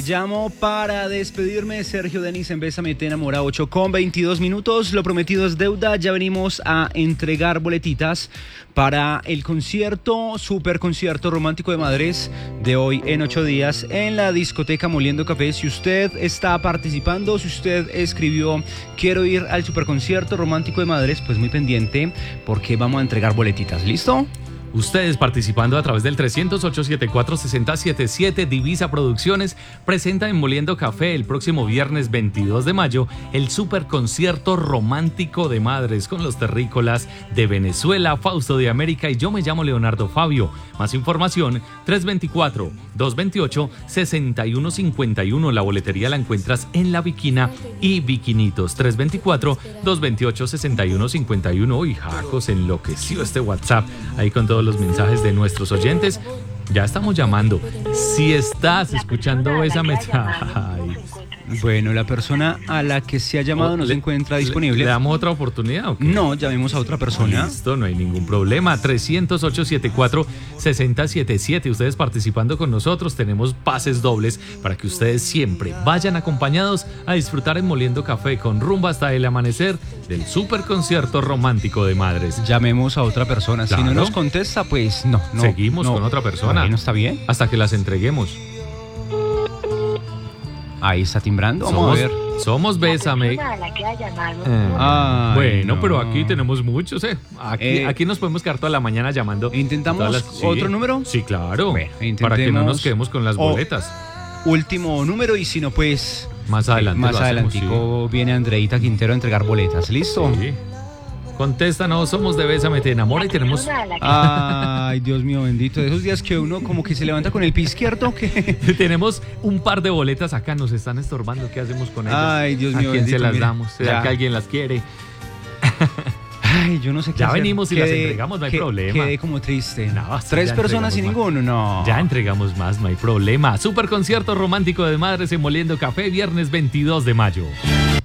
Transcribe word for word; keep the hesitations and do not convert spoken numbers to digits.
Llamo para despedirme, Sergio Denis en Bésame Te Enamora, ocho con veintidós minutos. Lo prometido es deuda. Ya venimos a entregar boletitas para el concierto, super concierto romántico de Madres de hoy en ocho días en la discoteca Moliendo Café. Si usted está participando, si usted escribió quiero ir al super concierto romántico de Madres, pues muy pendiente porque vamos a entregar boletitas. ¿Listo? Ustedes participando a través del trescientos ocho setenta y cuatro sesenta setenta y siete. Divisa Producciones presenta en Moliendo Café el próximo viernes veintidós de mayo el super concierto romántico de Madres con los terrícolas de Venezuela, Fausto de América y yo me llamo Leonardo Fabio. Más información tres dos cuatro, dos dos ocho, seis uno cinco uno. La boletería la encuentras en La Viquina y Viquinitos. tres dos cuatro, dos dos ocho, seis uno cinco uno. Uy, Jacos, enloqueció este WhatsApp ahí con todos los mensajes de nuestros oyentes. Ya estamos llamando. Si estás escuchando esa meta. Bueno, la persona a la que se ha llamado no se encuentra disponible. ¿Le damos otra oportunidad o qué? No, llamemos a otra persona. Listo, no hay ningún problema. trescientos ocho setenta y cuatro sesenta setenta y siete. Ustedes participando con nosotros. Tenemos pases dobles para que ustedes siempre vayan acompañados a disfrutar en Moliendo Café con rumba hasta el amanecer del super concierto romántico de Madres. Llamemos a otra persona. Claro. Si no nos contesta, pues no. no Seguimos no. con otra persona. ¿No está bien? Hasta que las entreguemos. Ahí está timbrando, vamos somos, a ver. Somos Bésame. A la que ha llamado. Ay, Bueno, no. pero aquí tenemos muchos, ¿eh? Aquí, Eh, aquí nos podemos quedar toda la mañana llamando. ¿Intentamos todas las- otro sí. número? Sí, claro. Bueno, para que no nos intentemos- quedemos con las o- boletas. Último número y si no, pues Más adelante más lo hacemos, adelantico viene Andreita Quintero a entregar boletas. ¿Listo? Sí. Contéstanos, somos de Bésame Te Enamora y tenemos... A la que Ay, Dios mío bendito. De esos días que uno como que se levanta con el pie izquierdo. que Tenemos un par de boletas acá, nos están estorbando. ¿Qué hacemos con ellas? Ay, Dios mío ¿A quién bendito, se las mira, damos? ¿Será ya. que alguien las quiere? Ay, yo no sé qué Ya hacer. venimos y las Quedé- entregamos, no hay que- problema. Quedé como triste. No, sí, Tres ya personas y entregamos ninguno, no. Ya entregamos más, no hay problema. Super concierto romántico de Madres en Moliendo Café, viernes veintidós de mayo.